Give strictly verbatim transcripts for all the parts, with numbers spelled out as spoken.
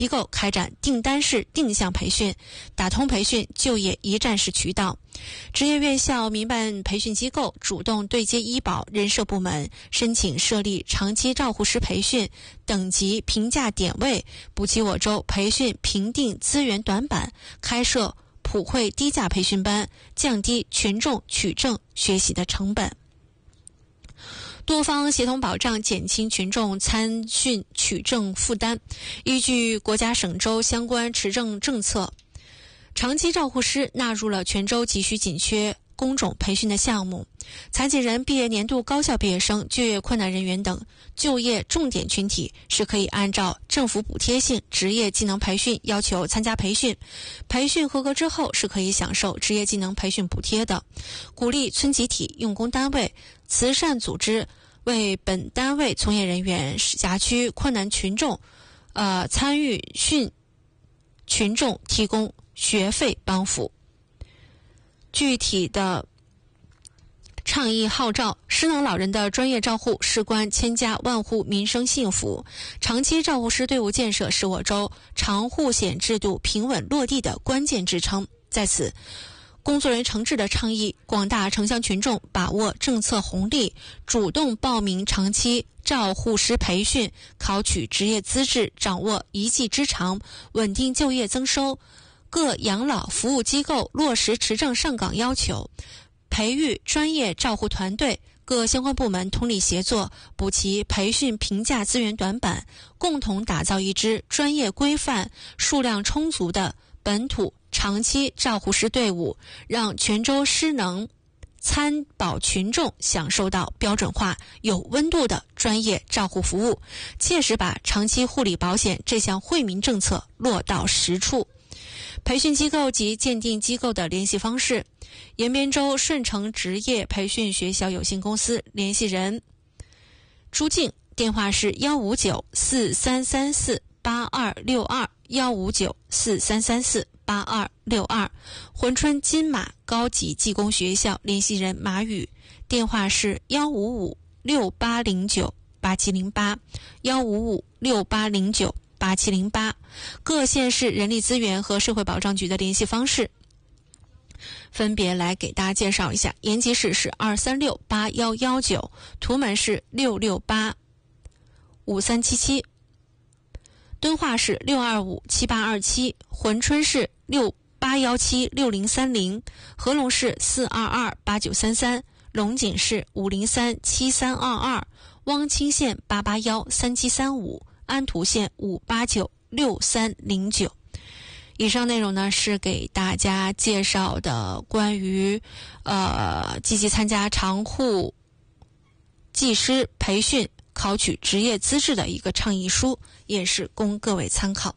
机构开展订单式定向培训，打通培训就业一站式渠道。职业院校、民办培训机构主动对接医保、人社部门，申请设立长期照护师培训等级评价点位，补齐我州培训评定资源短板，开设普惠低价培训班，降低群众取证学习的成本。多方协同保障，减轻群众参训取证负担。依据国家省州相关持证政策，长期照护师纳入了全州急需紧缺工种培训的项目。残疾人毕业年度高校毕业生、就业困难人员等就业重点群体是可以按照政府补贴性职业技能培训要求参加培训，培训合格之后是可以享受职业技能培训补贴的。鼓励村集体、用工单位、慈善组织为本单位从业人员、辖区困难群众呃参与训群众提供学费帮扶。具体的倡议号召：失能老人的专业照护事关千家万户民生幸福，长期照护师队伍建设是我州长护险制度平稳落地的关键支撑。在此，工作人员诚挚的倡议广大城乡群众把握政策红利，主动报名长期照护师培训，考取职业资质，掌握一技之长，稳定就业增收。各养老服务机构落实持证上岗要求，培育专业照护团队，各相关部门通力协作，补齐培训评价资源短板，共同打造一支专业规范、数量充足的本土长期照护师队伍，让全州失能参保群众享受到标准化、有温度的专业照护服务，切实把长期护理保险这项惠民政策落到实处。培训机构及鉴定机构的联系方式：延边州顺成职业培训学校有限公司联系人朱静，电话是幺五九四三三四八二六二幺五九四三三四八二六二。珲春金马高级技工学校联系人马宇，电话是幺五五六八零九八七零八幺五五六八零九八七零八。各县市人力资源和社会保障局的联系方式分别来给大家介绍一下：延吉市是二三六八幺幺九，图门是六六八五三七七，敦化市六二五七八二七，珲春市六八幺七六零三零，合龙市四二二八九三三，龙井市五零三七三二二，汪清县八八幺三七三五，安图县五八九六三零九。以上内容呢是给大家介绍的关于呃积极参加长护技师培训、考取职业资质的一个倡议书，也是供各位参考。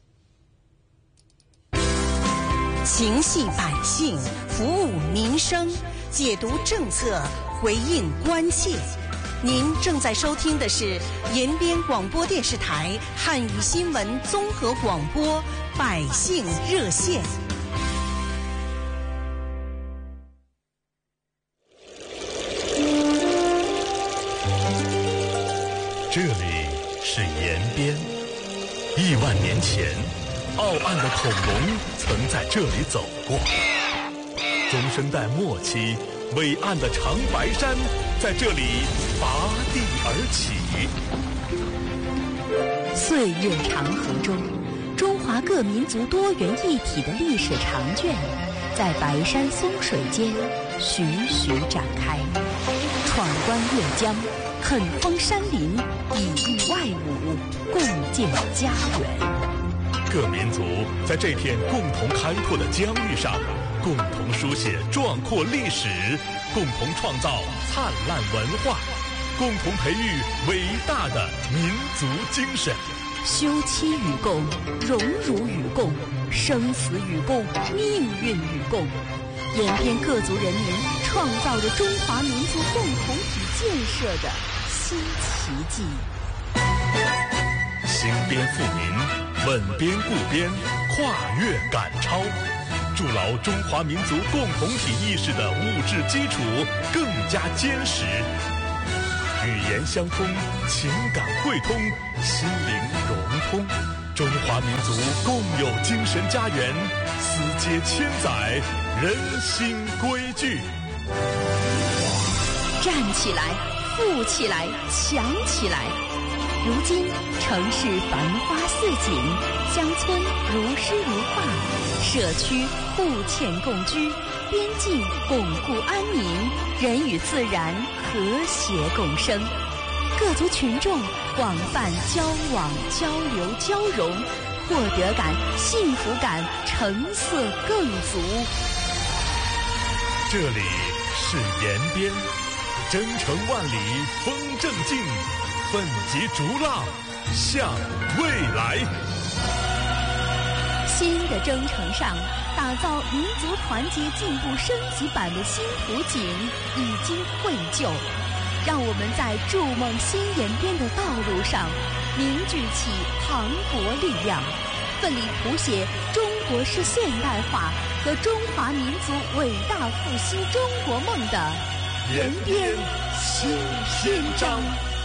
情系百姓，服务民生，解读政策，回应关切。您正在收听的是延边广播电视台汉语新闻综合广播百姓热线。 这里是延边，亿万年前，傲岸的恐龙曾在这里走过。中生代末期，伟岸的长白山在这里拔地而起。 岁月长河中，中华各民族多元一体的历史长卷在白山松水间徐徐展开。闯关越江，垦封山林，以御外侮，共建家园。 各民族在这片共同开拓的疆域上，共同书写壮阔历史，共同创造灿烂文化，共同培育伟大的民族精神。 休戚与共，荣辱与共，生死与共，命运与共。延边各族人民创造着中华民族共同体建设的新奇迹。 兴边富民，稳边固边，跨越赶超，筑牢中华民族共同体意识的物质基础更加坚实。语言相通，情感汇通，心灵融通， 中华民族共有精神家园，思接千载，人心归聚。 站起来，富起来，强起来！如今城市繁花似锦，乡村如诗如画，社区互嵌共居，边境巩固安宁，人与自然和谐共生。各族群众广泛交往、交流、交融，获得感、幸福感成色更足。 这里是延边，征程万里风正劲，奋楫逐浪向未来。 新的征程上，打造民族团结进步升级版的新图景已经绘就。让我们在筑梦新延边的道路上凝聚起磅礴力量，奋力谱写中国式现代化和中华民族伟大复兴中国梦的延边新篇章。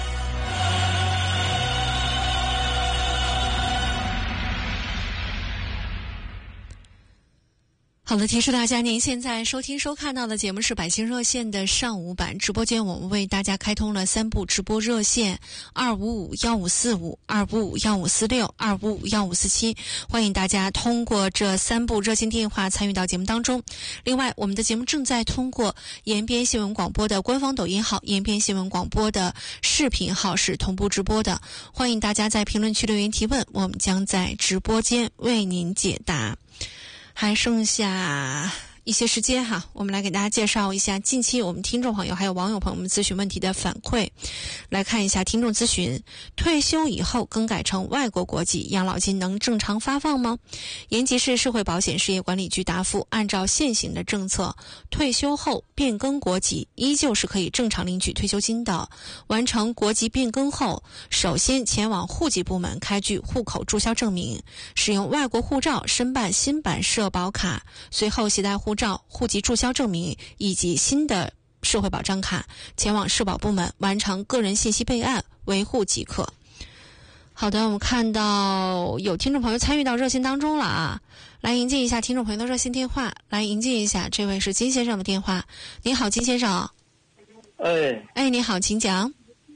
好的，提示大家，您现在收听收看到的节目是百姓热线的上午版直播间，我们为大家开通了三部直播热线：二五五幺五四五、二五五幺五四六、二五五幺五四七，欢迎大家通过这三部热线电话参与到节目当中。另外，我们的节目正在通过延边新闻广播的官方抖音号、延边新闻广播的视频号是同步直播的，欢迎大家在评论区留言提问，我们将在直播间为您解答。还剩下一些时间哈，我们来给大家介绍一下近期我们听众朋友还有网友朋友们咨询问题的反馈。来看一下听众咨询：退休以后更改成外国国籍，养老金能正常发放吗？延吉市社会保险事业管理局答复，按照现行的政策，退休后变更国籍依旧是可以正常领取退休金的。完成国籍变更后，首先前往户籍部门开具户口注销证明，使用外国护照申办新版社保卡，随后携带护照、户籍注销证明以及新的社会保障卡，前往社保部门完成个人信息备案，维护即可。好的，我们看到有听众朋友参与到热线当中了啊，来迎接一下听众朋友的热线电话，来迎接一下，这位是金先生的电话。您好，金先生。 哎， 哎，你好，请讲。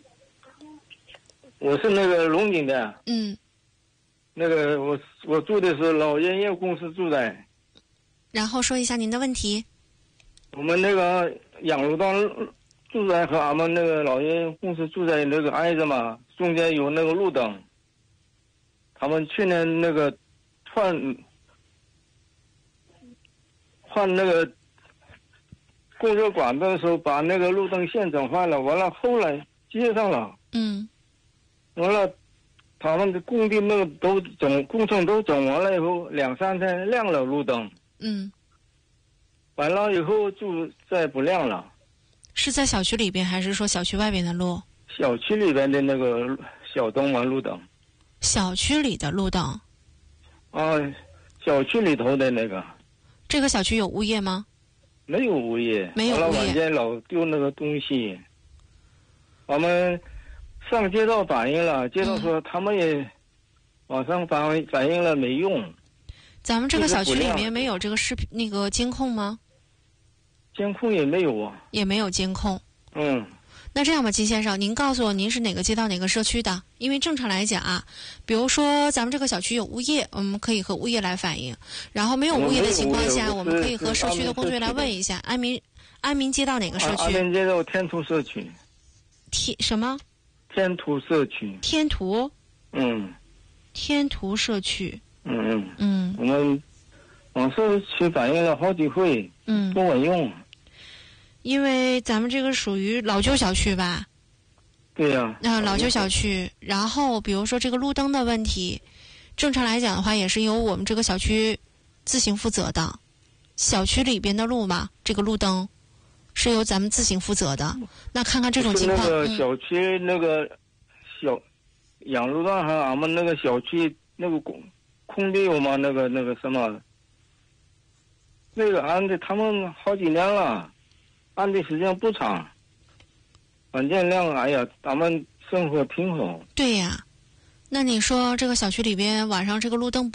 我是那个龙井的。 嗯。 那个我我住的是老烟业公司住宅。 然后说一下您的问题。 我们那个养路当住宅和俺们那个老烟公司住宅那个挨着嘛，中间有那个路灯。他们去年那个换换那个供热管的时候，把那个路灯线整坏了，完了后来接上了。 嗯。 完了，他们的工地那个都整工程都整完了以后，两三天亮了路灯。 嗯， 完了以后就再不亮了。 是在小区里边还是说小区外边的路？ 小区里边的那个小灯完路灯。 小区里的路灯。 啊，小区里头的那个。 这个小区有物业吗？ 没有物业。 没有物业。 完了晚间老丢那个东西。我们上街道反映了，街道说他们也网上反反映了没用。 咱们这个小区里面没有这个视频那个监控吗？ 监控也没有啊。 也没有监控。 嗯。 那这样吧，金先生，您告诉我您是哪个街道哪个社区的？因为正常来讲啊，比如说咱们这个小区有物业，我们可以和物业来反映；然后没有物业的情况下，我们可以和社区的工作人员来问一下，安民安民街道哪个社区？ 安民街道天图社区。 天什么？ 天图社区。 天图。 嗯。 天图社区。 嗯嗯嗯， 我们往社区反映了好几回， 嗯， 不管用。 因为咱们这个属于老旧小区吧？ 对呀、啊。 那、呃、老旧小区，然后比如说这个路灯的问题，正常来讲的话，也是由我们这个小区自行负责的。小区里边的路嘛，这个路灯是由咱们自行负责的。那看看这种情况， 那个小区那个小养路段和俺们那个小区那个空空地有吗？那个那个什么，那个安的他们好几年了，安的时间不长。反正亮，哎呀，咱们生活挺好。 对呀， 那你说这个小区里边晚上这个路灯